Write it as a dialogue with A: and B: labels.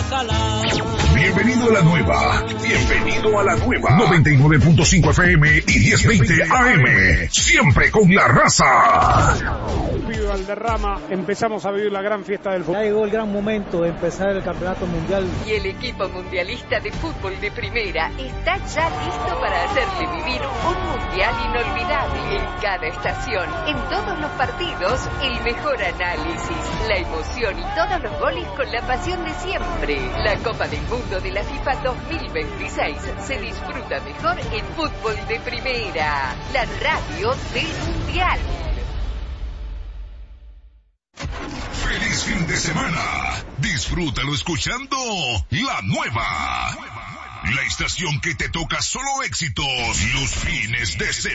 A: Ojalá.
B: Bienvenido a la nueva. Bienvenido a la nueva. 99.5 FM y 1020 AM. Siempre con la raza.
C: Pido Valderrama, empezamos a vivir la gran fiesta del fútbol.
D: Ya llegó el gran momento de empezar el campeonato mundial.
E: Y el equipo mundialista de fútbol de primera está ya listo para hacerle vivir un mundial inolvidable en cada estación. En todos los partidos, el mejor análisis, la emoción y todos los goles con la pasión de siempre. La Copa del Mundo de la FIFA 2026 se disfruta mejor en fútbol de primera. La radio del mundial.
B: ¡Feliz fin de semana! Disfrútalo escuchando La Nueva. La estación que te toca solo éxitos los fines de semana.